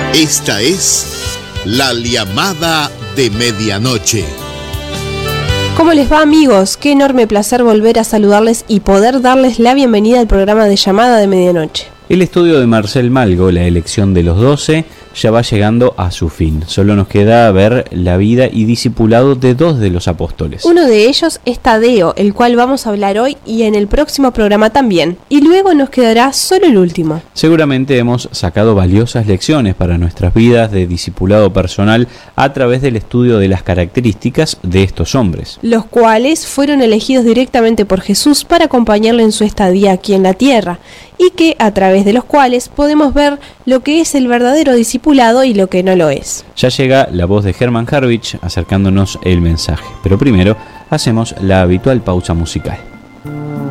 Esta es La Llamada de Medianoche. ¿Cómo les va, amigos? Qué enorme placer volver a saludarles y poder darles la bienvenida al programa de Llamada de Medianoche. El estudio de Marcel Malgo, la elección de los 12, ya va llegando a su fin. Solo nos queda ver la vida y discipulado de 2 de los apóstoles. Uno de ellos es Tadeo, el cual vamos a hablar hoy y en el próximo programa también. Y luego nos quedará solo el último. Seguramente hemos sacado valiosas lecciones para nuestras vidas de discipulado personal a través del estudio de las características de estos hombres, los cuales fueron elegidos directamente por Jesús para acompañarle en su estadía aquí en la tierra, y que a través de los cuales podemos ver lo que es el verdadero discipulado y lo que no lo es. Ya llega la voz de Germán Harvich acercándonos el mensaje, pero primero hacemos la habitual pausa musical.